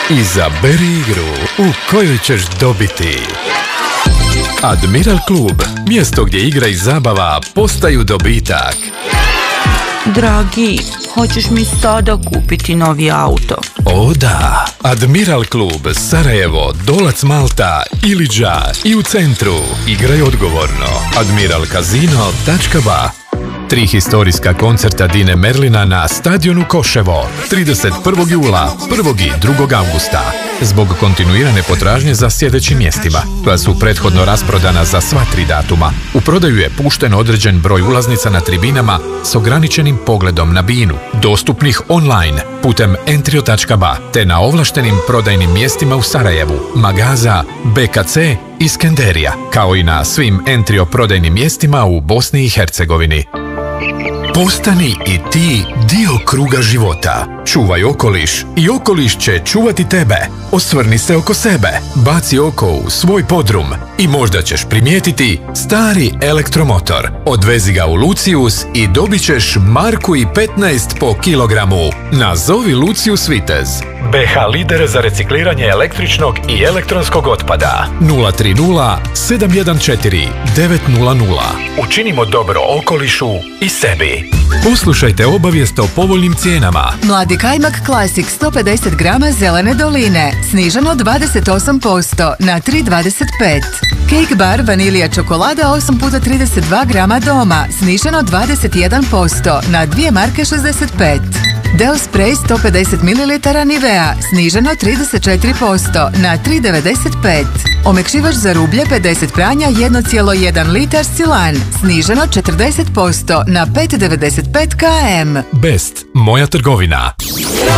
Izaberi igru u kojoj ćeš dobiti. Admiral klub, mjesto gdje igra i zabava postaju dobitak. Dragi, hoćeš mi sada kupiti novi auto? O da, Admiral klub, Sarajevo, Dolac Malta, Iliđa i u centru. Igraj odgovorno. admiralkazino.ba 3 historijska koncerta Dine Merlina na stadionu Koševo 31. jula, 1. i 2. augusta. Zbog kontinuirane potražnje za sljedećim mjestima, koja su prethodno rasprodana za sva 3 datuma, u prodaju je pušten određen broj ulaznica na tribinama s ograničenim pogledom na binu, dostupnih online putem entrio.ba te na ovlaštenim prodajnim mjestima u Sarajevu, Magaza, BKC i Skenderija, kao i na svim Entrio prodajnim mjestima u Bosni i Hercegovini. Postani i ti dio kruga života. Čuvaj okoliš i okoliš će čuvati tebe. Osvrni se oko sebe, baci oko u svoj podrum i možda ćeš primijetiti stari elektromotor. Odvezi ga u Lucius i dobit ćeš 1,15 po kilogramu. Nazovi Lucius Vitez. BH lider za recikliranje električnog i elektronskog otpada. 030 714 900. Učinimo dobro okolišu i sebi. Poslušajte obavijest o povoljnim cijenama. Mladi kajmak Classic 150 grama zelene doline, sniženo 28% na 3,25. Cake bar vanilija čokolada 8x32 grama doma, sniženo 21% na 2,65 Mrk. Del spray 150 ml Nivea, sniženo 34% na 3,95. Omekšivač za rublje 50 pranja 1,1 litar Silan, sniženo 40% na 5,95 km. Best, moja trgovina.